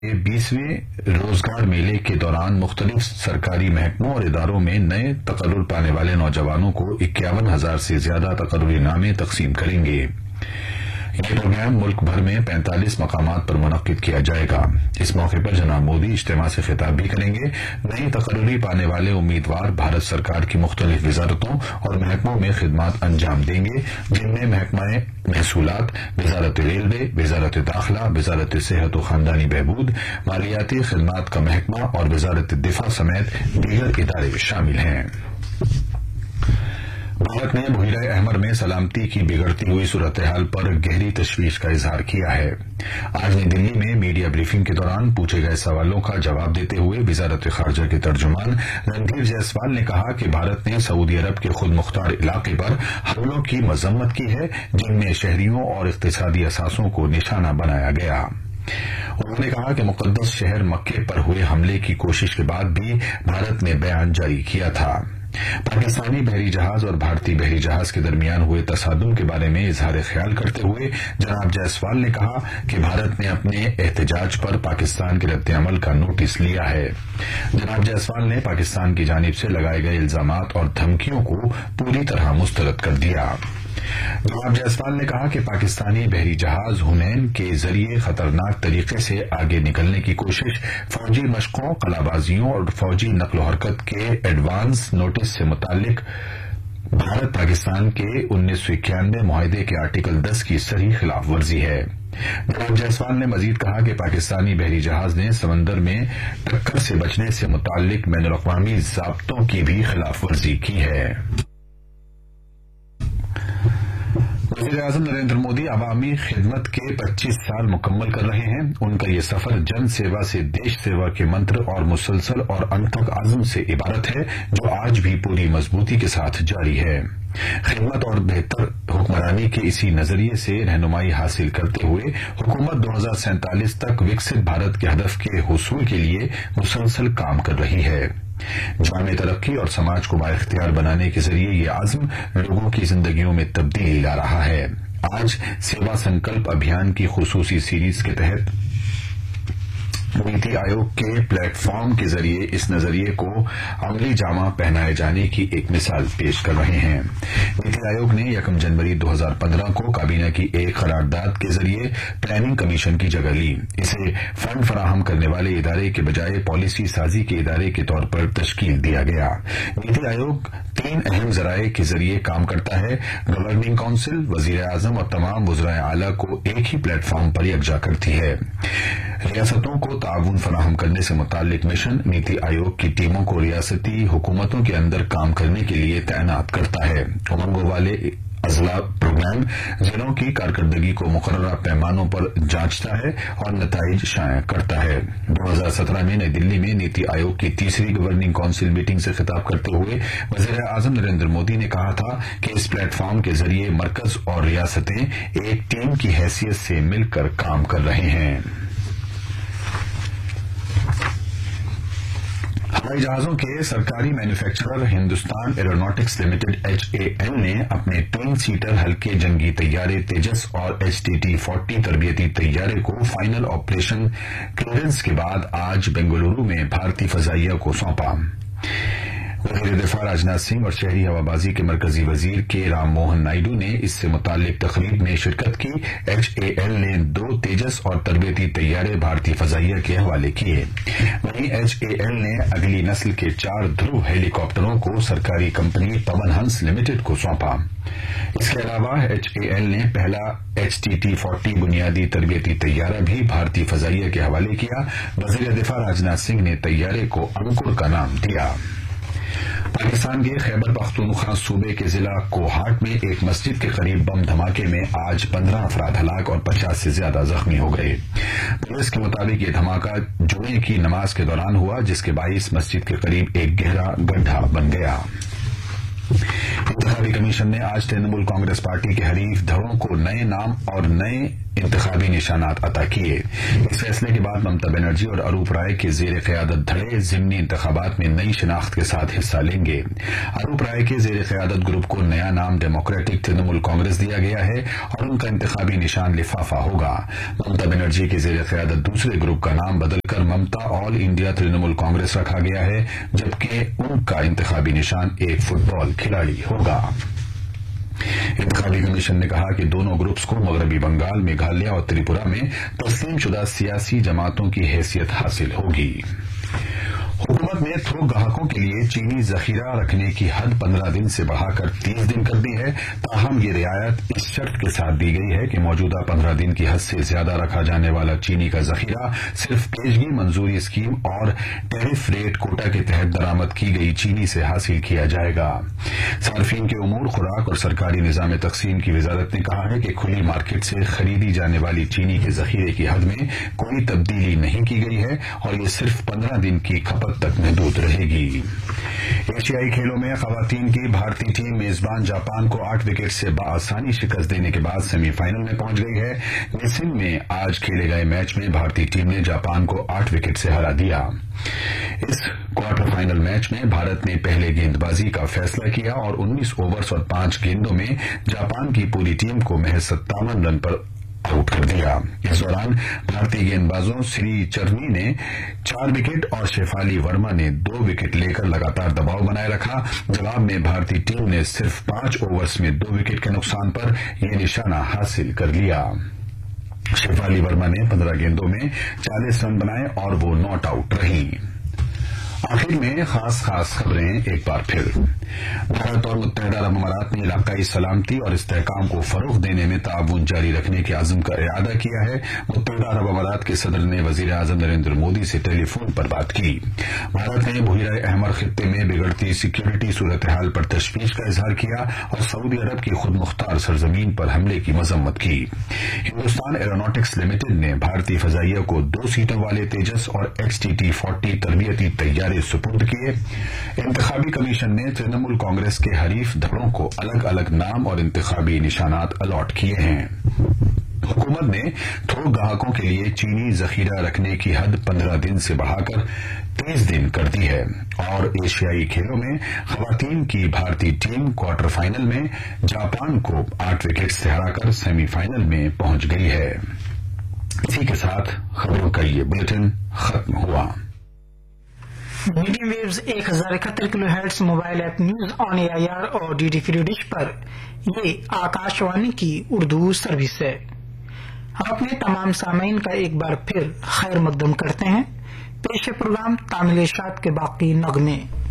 20वें रोजगार मेले के दौरान मुख्तलिफ सरकारी महकमों और इदारों में नए तकर्रुर पाने वाले नौजवानों को 51,000 से ज्यादा तकर्रुरी इनामें तकसीम करेंगे। यह प्रोग्राम मुल्क भर में 45 मकामात पर मुनक्किद किया जाएगा। इस मौके पर जनाब मोदी इज्तिमा से खिताब भी करेंगे। नई तकर्रुरी पाने वाले उम्मीदवार भारत सरकार की मुख्तलिफ वजारतों और महकमों में खिदमात अंजाम देंगे, जिनमें महकमा महसूलात, वजारत रेलवे, वजारत दाखिला, वजारत सेहत और खानदानी बहबूद, मालियाती खिदमात का महकमा और वजारत दिफा समेत दीगर इदारे शामिल हैं। भारत ने बहिरा अहमर में सलामती की बिगड़ती हुई सूरत हाल पर गहरी तशवीश का इजहार किया है। आज नई दिल्ली में मीडिया ब्रीफिंग के दौरान पूछे गए सवालों का जवाब देते हुए वजारत खारजा के तर्जुमान रणधीर जायसवाल ने कहा कि भारत ने सऊदी अरब के खुद मुख्तार इलाके पर हमलों की मजम्मत की है, जिनमें शहरियों और इक्तिसादी असासों को निशाना बनाया गया। उन्होंने कहा कि मुकद्दस शहर मक्के पर हुए हमले की कोशिश के बाद भी भारत ने बयान जारी किया था। पाकिस्तानी बहरी जहाज और भारतीय बहरी जहाज के दरमियान हुए तसादुम के बारे में इजहार ख्याल करते हुए जनाब जायसवाल ने कहा कि भारत ने अपने एहतजाज पर पाकिस्तान के रद्द-ए-अमल का नोटिस लिया है। जनाब जायसवाल ने पाकिस्तान की जानिब से लगाए गए इल्जामात और धमकियों को पूरी तरह मुस्तरद कर दिया। जनाब जायसवाल ने कहा कि पाकिस्तानी बहरी जहाज हुनैन के जरिए खतरनाक तरीके से आगे निकलने की कोशिश, फौजी मशकों, कलाबाजियों और फौजी नकलो हरकत के एडवांस नोटिस से मुतालिक भारत पाकिस्तान के 1991 मुआहदे के आर्टिकल 10 की सही खिलाफ वर्जी है। जनाब जायसवाल ने मजीद कहा कि पाकिस्तानी बहरी जहाज ने समंदर में टक्कर से बचने से मुतालिक बैनुल-अक़वामी ज़ाब्तों की भी खिलाफ वर्जी की है। वज़ीर-ए-आज़म नरेंद्र मोदी अवामी खिदमत के 25 साल मुकम्मल कर रहे हैं। उनका ये सफर जन सेवा से देश सेवा के मंत्र और मुसलसल और अनथक आज़म से इबारत है, जो आज भी पूरी मजबूती के साथ जारी है। खिदमत और बेहतर हुक्मरानी के इसी नजरिए से रहनुमाई हासिल करते हुए हुकूमत 2047 तक विकसित भारत के हदफ के हुसूल के लिए मुसलसल काम कर रही है। जामे तरक्की और समाज को बाइख्तियार बनाने के जरिए ये आज़म लोगों की जिंदगियों में तब्दीली ला रहा है। आज सेवा संकल्प अभियान की खुसूसी सीरीज के तहत नीति आयोग के प्लेटफॉर्म के जरिए इस नजरिए को अमली जामा पहनाए जाने की एक मिसाल पेश कर रहे हैं। नीति आयोग ने 1 जनवरी 2015 को काबीना की एक करारदाद के जरिए प्लानिंग कमीशन की जगह ली। इसे फंड फराहम करने वाले इदारे के बजाय पॉलिसी साजी के इदारे के तौर पर तश्कील दिया गया। नीति आयोग 3 अहम जराये के जरिए काम करता है। गवर्निंग काउंसिल, वजीर आजम और तमाम वज़राए आला को एक ही प्लेटफॉर्म पर यकजा करती है। रियासतों को ताउन फराहम करने से मुतालिक मिशन नीति आयोग की टीमों को रियासती हुकूमतों के अंदर काम करने के लिए तैनात करता है। उमंगों वाले अजला प्रोग्राम जिलों की कारकर्दगी को मुकर्ररा पैमानों पर जांचता है और नताइज शाया करता है। 2017 में नई दिल्ली में नीति आयोग की तीसरी गवर्निंग काउंसिल मीटिंग से खिताब करते हुए वज़ीर आज़म नरेंद्र मोदी ने कहा था कि इस प्लेटफॉर्म के जरिए मरकज और रियासतें एक टीम की हैसियत से मिलकर काम कर रहे हैं। हवाई जहाजों के सरकारी manufacturer Hindustan aeronautics limited HAL ने अपने 3 सीटर हल्के जंगी तैयारे तेजस और HTT-40 तरबियती तैयारे को फाइनल ऑपरेशन क्लियरेंस के बाद आज बेंगलुरु में भारतीय फजाइया को सौंपा। वज़ीर दिफा राजनाथ सिंह और शहरी हवाबाजी के मरकजी वजीर के राम मोहन नायडू ने इससे मुतालिक तकरीब में शिरकत की। HAL ने 2 तेजस और तरबियती तैयारे भारतीय फजाइया के हवाले किए। वहीं HAL ने अगली नस्ल के 4 ध्रुव हेलीकॉप्टरों को सरकारी कंपनी पवन हंस लिमिटेड को सौंपा। इसके अलावा HAL ने पहला HTT-40 बुनियादी तरबियती तैयारा भी भारतीय फजाइया के हवाले किया। वज़ीर दिफा राजनाथ सिंह ने तैयारे को अंकुर का नाम दिया। पाकिस्तान के खैबर पख्तूनख्वा सूबे के जिला कोहाट में एक मस्जिद के करीब बम धमाके में आज 15 अफराद हलाक और 50 से ज्यादा जख्मी हो गए। पुलिस के मुताबिक ये धमाका जुमे की नमाज के दौरान हुआ, जिसके बाइस मस्जिद के करीब एक गहरा गड्ढा बन गया। इंतखाबी कमीशन ने आज तृणमूल कांग्रेस पार्टी के हरीफ धड़ों को नए नाम और नए इंतखाबी निशानात अता किए। इस फैसले के बाद ममता बनर्जी और अरूप राय के जेर क़यादत धड़े ज़िमनी इंतखाबात में नई शिनाख्त के साथ हिस्सा लेंगे। अरूप राय के जेर क़यादत ग्रुप को नया नाम डेमोक्रेटिक तृणमूल कांग्रेस दिया गया है और उनका इंतखाबी निशान लिफाफा होगा। ममता बनर्जी के जेर क़यादत दूसरे ग्रुप का नाम बदलकर ममता ऑल इंडिया तृणमूल कांग्रेस रखा गया है, जबकि उनका इंतखाबी निशान एक फुटबॉल खिलाड़ी होगा। इंतखाबी कमीशन ने कहा कि दोनों ग्रुप्स को मगरबी बंगाल, मेघालय और त्रिपुरा में तस्लीम शुदा सियासी जमातों की हैसियत हासिल होगी। हुकूमत ने थोक ग्राहकों के लिए चीनी जखीरा रखने की हद 15 दिन से बढ़ाकर 30 दिन कर दी है। ताहम ये रियायत इस शर्त के साथ दी गई है कि मौजूदा 15 दिन की हद से ज्यादा रखा जाने वाला चीनी का जखीरा सिर्फ पेशगी मंजूरी स्कीम और टैरिफ रेट कोटा के तहत दरामद की गई चीनी से हासिल किया जाएगा। सार्फिन के उमूर, खुराक और सरकारी निजाम तकसीम की वजारत ने कहा है कि खुली मार्केट से खरीदी जाने वाली चीनी के जखीरे की हद में कोई तब्दीली नहीं की गई है और ये सिर्फ 15 दिन की खपत तक महदूद रहेगी। एशियाई खेलों में खवातीन की भारतीय टीम मेजबान जापान को 8 विकेट से बआसानी शिकस्त देने के बाद सेमीफाइनल में पहुंच गई है। निसिन में आज खेले गए मैच में भारतीय टीम ने जापान को 8 विकेट से हरा दिया। इस क्वार्टर फाइनल मैच में भारत ने पहले गेंदबाजी का फैसला किया और 19 ओवर्स और 5 गेंदों में जापान की पूरी टीम को महज 57 रन पर आउट कर दिया। इस दौरान भारतीय गेंदबाजों श्री चरनी ने 4 विकेट और शेफाली वर्मा ने 2 विकेट लेकर लगातार दबाव बनाए रखा। जवाब में भारतीय टीम ने सिर्फ 5 ओवर्स में 2 विकेट के नुकसान पर यह निशाना हासिल कर लिया। शेफाली वर्मा ने 15 गेंदों में 40 रन बनाए और वो नॉट आउट रही। आखिर में खास खबरें एक बार फिर। भारत और मुत्तहिदा अरब अमारात ने इलाकाई सलामती और इस्तेहकाम को फरोग देने में ताउन जारी रखने के आज़म का इरादा किया है। मुत्तहिदा अरब अमारात के सदर ने वजीर आज़म नरेंद्र मोदी से टेलीफोन पर बात की। भारत ने बहिरा अहमर खित्ते में बिगड़ती सिक्योरिटी सूरत हाल पर तशवीश का इजहार किया और सऊदी अरब की खुद मुख्तार सरजमीन पर हमले की मजम्मत की। हिंदुस्तान एरोनॉटिक्स लिमिटेड ने भारतीय फजाइया को 2 सीटों वाले तेजस और XTT-40 तरबियती तैयारी सुपुर्द किए। इंतखाबी कमीशन ने तृणमूल कांग्रेस के हरीफ धड़ों को अलग अलग नाम और इंतखाबी निशानात अलॉट किए हैं। हुकूमत ने थोक ग्राहकों के लिए चीनी जखीरा रखने की हद 15 दिन से बढ़ाकर 30 दिन कर दी है और एशियाई खेलों में खवातीन की भारतीय टीम क्वार्टर फाइनल में जापान को 8 विकेट से हराकर सेमीफाइनल में पहुंच गई है। इसी के साथ खबरों का ये बुलेटिन खत्म हुआ। Medium waves 1071 kilohertz mobile app news on AIR और DD फ्री डिश पर ये आकाशवाणी की उर्दू सर्विस है। हम अपने तमाम सामीन का एक बार फिर खैर मकदम करते हैं। पेश प्रोग्राम तामिल इरशाद के बाकी नगमे।